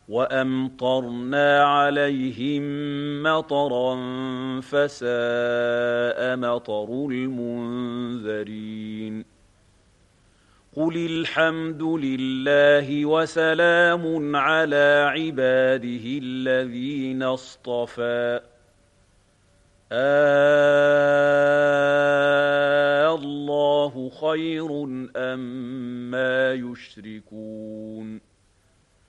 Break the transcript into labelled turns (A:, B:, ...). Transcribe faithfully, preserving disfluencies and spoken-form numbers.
A: وَأَمْطَرْنَا عَلَيْهِم مَّطَرًا فَسَاءَ مَطَرُ الْمُنذَرِينَ قُلِ الْحَمْدُ لِلَّهِ وَسَلَامٌ عَلَىٰ عِبَادِهِ الَّذِينَ اصْطَفَىٰ آللَّهُ خَيْرٌ أَمَّا يُشْرِكُونَ